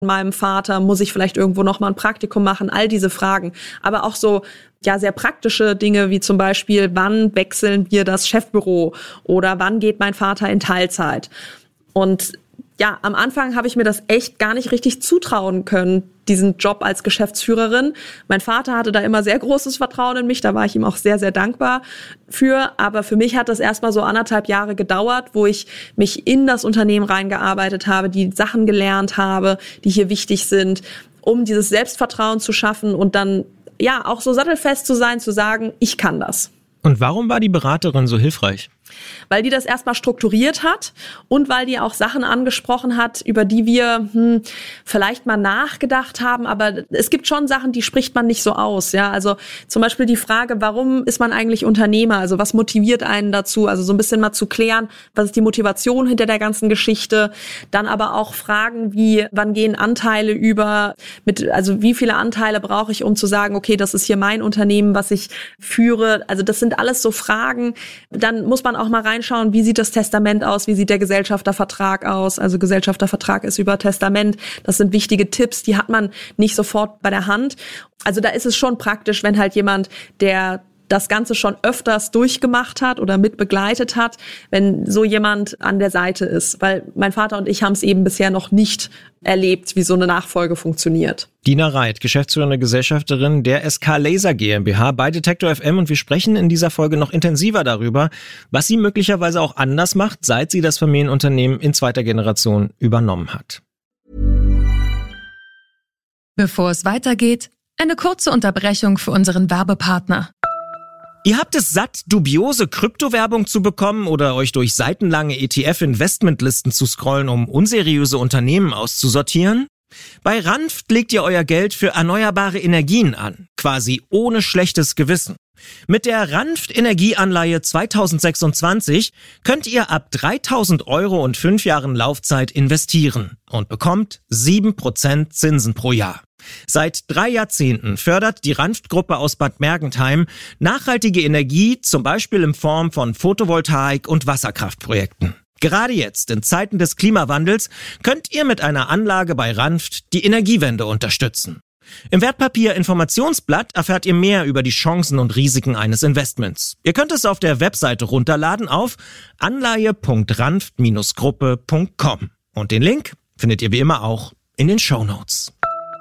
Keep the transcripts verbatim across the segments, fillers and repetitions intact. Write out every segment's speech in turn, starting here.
meinem Vater? Muss ich vielleicht irgendwo nochmal ein Praktikum machen? All diese Fragen. Aber auch so, ja, sehr praktische Dinge wie zum Beispiel, wann wechseln wir das Chefbüro? Oder wann geht mein Vater in Teilzeit? Und ja, am Anfang habe ich mir das echt gar nicht richtig zutrauen können, diesen Job als Geschäftsführerin. Mein Vater hatte da immer sehr großes Vertrauen in mich, da war ich ihm auch sehr, sehr dankbar für. Aber für mich hat das erstmal so anderthalb Jahre gedauert, wo ich mich in das Unternehmen reingearbeitet habe, die Sachen gelernt habe, die hier wichtig sind, um dieses Selbstvertrauen zu schaffen und dann ja auch so sattelfest zu sein, zu sagen, ich kann das. Und warum war die Beraterin so hilfreich? Weil die das erstmal strukturiert hat und weil die auch Sachen angesprochen hat, über die wir hm, vielleicht mal nachgedacht haben, aber es gibt schon Sachen, die spricht man nicht so aus. Ja, also zum Beispiel die Frage, warum ist man eigentlich Unternehmer? Also was motiviert einen dazu? Also so ein bisschen mal zu klären, was ist die Motivation hinter der ganzen Geschichte? Dann aber auch Fragen wie, wann gehen Anteile über? Mit, also wie viele Anteile brauche ich, um zu sagen, okay, das ist hier mein Unternehmen, was ich führe? Also das sind alles so Fragen. Dann muss man auch mal reinschauen, wie sieht das Testament aus, wie sieht der Gesellschaftervertrag aus. Also Gesellschaftervertrag ist über Testament. Das sind wichtige Tipps, die hat man nicht sofort bei der Hand. Also da ist es schon praktisch, wenn halt jemand, der das Ganze schon öfters durchgemacht hat oder mit begleitet hat, wenn so jemand an der Seite ist. Weil mein Vater und ich haben es eben bisher noch nicht erlebt, wie so eine Nachfolge funktioniert. Dina Reit, geschäftsführende Gesellschafterin der S K Laser GmbH bei Detektor F M, und wir sprechen in dieser Folge noch intensiver darüber, was sie möglicherweise auch anders macht, seit sie das Familienunternehmen in zweiter Generation übernommen hat. Bevor es weitergeht, eine kurze Unterbrechung für unseren Werbepartner. Ihr habt es satt, dubiose Kryptowerbung zu bekommen oder euch durch seitenlange E T F-Investmentlisten zu scrollen, um unseriöse Unternehmen auszusortieren? Bei Ranft legt ihr euer Geld für erneuerbare Energien an, quasi ohne schlechtes Gewissen. Mit der Ranft Energieanleihe zweitausendsechsundzwanzig könnt ihr ab dreitausend Euro und fünf Jahren Laufzeit investieren und bekommt sieben Prozent Zinsen pro Jahr. Seit drei Jahrzehnten fördert die Ranft-Gruppe aus Bad Mergentheim nachhaltige Energie, zum Beispiel in Form von Photovoltaik- und Wasserkraftprojekten. Gerade jetzt, in Zeiten des Klimawandels, könnt ihr mit einer Anlage bei Ranft die Energiewende unterstützen. Im Wertpapier-Informationsblatt erfahrt ihr mehr über die Chancen und Risiken eines Investments. Ihr könnt es auf der Webseite runterladen auf anleihe punkt ranft gruppe punkt com. Und den Link findet ihr wie immer auch in den Shownotes.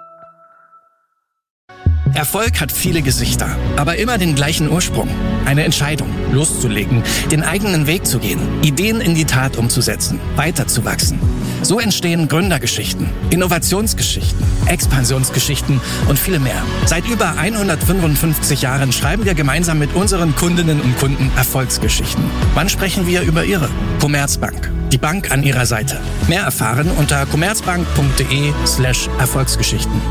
Erfolg hat viele Gesichter, aber immer den gleichen Ursprung. Eine Entscheidung, loszulegen, den eigenen Weg zu gehen, Ideen in die Tat umzusetzen, weiterzuwachsen. So entstehen Gründergeschichten, Innovationsgeschichten, Expansionsgeschichten und viele mehr. Seit über hundertfünfundfünfzig Jahren schreiben wir gemeinsam mit unseren Kundinnen und Kunden Erfolgsgeschichten. Wann sprechen wir über Ihre? Commerzbank, die Bank an Ihrer Seite. Mehr erfahren unter commerzbank.de slash Erfolgsgeschichten.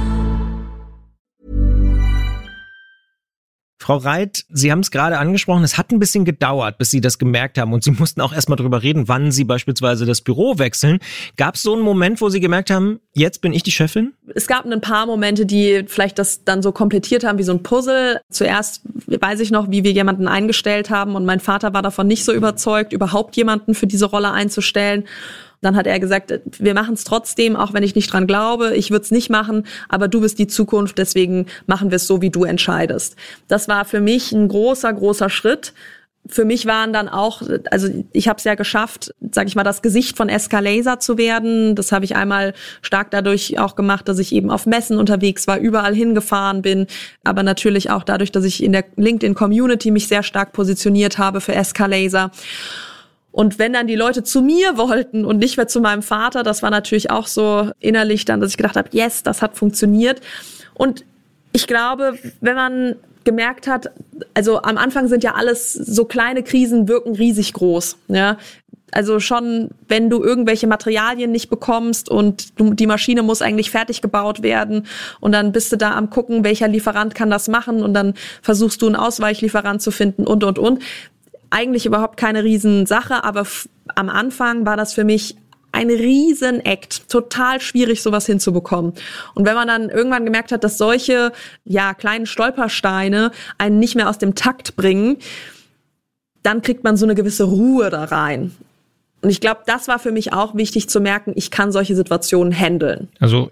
Frau Reit, Sie haben es gerade angesprochen, es hat ein bisschen gedauert, bis Sie das gemerkt haben, und Sie mussten auch erstmal drüber reden, wann Sie beispielsweise das Büro wechseln. Gab es so einen Moment, wo Sie gemerkt haben, jetzt bin ich die Chefin? Es gab ein paar Momente, die vielleicht das dann so komplettiert haben wie so ein Puzzle. Zuerst weiß ich noch, wie wir jemanden eingestellt haben, und mein Vater war davon nicht so überzeugt, überhaupt jemanden für diese Rolle einzustellen. Dann hat er gesagt, wir machen es trotzdem, auch wenn ich nicht dran glaube. Ich würde es nicht machen, aber du bist die Zukunft, deswegen machen wir es so, wie du entscheidest. Das war für mich ein großer, großer Schritt. Für mich waren dann auch, also ich habe es ja geschafft, sage ich mal, das Gesicht von S K Laser zu werden. Das habe ich einmal stark dadurch auch gemacht, dass ich eben auf Messen unterwegs war, überall hingefahren bin. Aber natürlich auch dadurch, dass ich in der LinkedIn-Community mich sehr stark positioniert habe für S K Laser. Und wenn dann die Leute zu mir wollten und nicht mehr zu meinem Vater, das war natürlich auch so innerlich dann, dass ich gedacht habe, yes, das hat funktioniert. Und ich glaube, wenn man gemerkt hat, also am Anfang sind ja alles so kleine Krisen, wirken riesig groß, ja. Also schon, wenn du irgendwelche Materialien nicht bekommst und du, die Maschine muss eigentlich fertig gebaut werden, und dann bist du da am gucken, welcher Lieferant kann das machen, und dann versuchst du einen Ausweichlieferant zu finden und, und, und. Eigentlich überhaupt keine Riesensache, aber f- am Anfang war das für mich ein Riesen-Act. Total schwierig, sowas hinzubekommen. Und wenn man dann irgendwann gemerkt hat, dass solche, ja, kleinen Stolpersteine einen nicht mehr aus dem Takt bringen, dann kriegt man so eine gewisse Ruhe da rein. Und ich glaube, das war für mich auch wichtig zu merken, ich kann solche Situationen handeln. Also